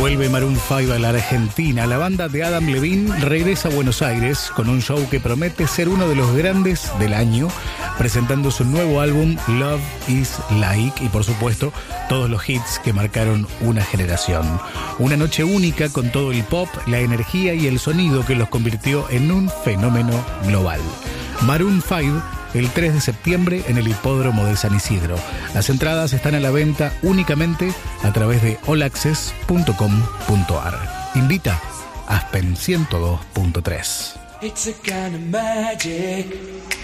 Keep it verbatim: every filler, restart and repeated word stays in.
Vuelve Maroon cinco a la Argentina. La banda de Adam Levine regresa a Buenos Aires con un show que promete ser uno de los grandes del año, presentando su nuevo álbum Love is Like y, por supuesto, todos los hits que marcaron una generación. Una noche única con todo el pop, la energía y el sonido que los convirtió en un fenómeno global. Maroon cinco, el tres de septiembre en el Hipódromo de San Isidro. Las entradas están a la venta únicamente a través de all access punto com punto a r. Invita Aspen ciento dos punto tres. It's a kind of magic.